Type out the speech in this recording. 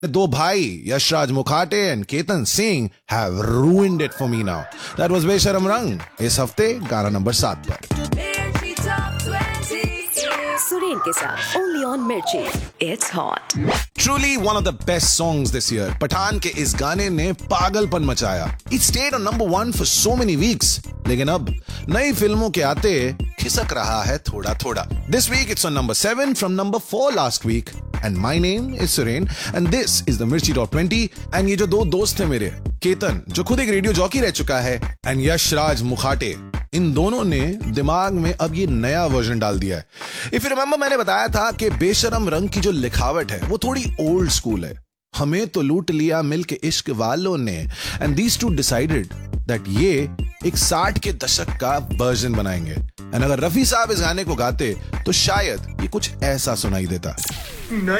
दो भाई Yashraj Mukhate and Ketan Singh have ruined it for me now. That was बेशरम रंग इस हफ्ते गाना नंबर 7 पर. सुरेन के साथ ओनली ऑन मिर्ची. It's hot. Truly one of the best songs this year. Pathan के इस गाने ने पागलपन मचाया. It stayed on number 1 for so many weeks. लेकिन अब नई फिल्मों के आते खिसक रहा है थोड़ा थोड़ा. This week it's on number 7 from number 4 last week. And my name is Suren and this is the Mirchi Top 20. And ये जो दो दोस्त थे मेरे, केतन जो खुद एक रेडियो जॉकी रह चुका है and यशराज मुखाटे, इन दोनों ने दिमाग में अब ये नया वर्जन डाल दिया है. इफ यू रिमेंबर मैंने बताया था कि बेशरम रंग की जो लिखावट है वो थोड़ी ओल्ड स्कूल है. हमें तो लूट लिया मिलके इश्क वालों ने. And these two decided that ये एक 60 के दशक का वर्जन बनाएंगे. एंड अगर रफी साहब इस गाने को गाते तो शायद ये कुछ ऐसा सुनाई देता.